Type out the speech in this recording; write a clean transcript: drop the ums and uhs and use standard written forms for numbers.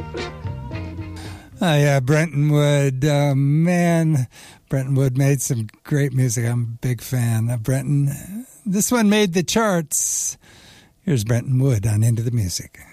Oh, yeah, Brenton Wood. Man, Brenton Wood made some great music. I'm a big fan of Brenton. This one made the charts. Here's Brenton Wood on Into the Music.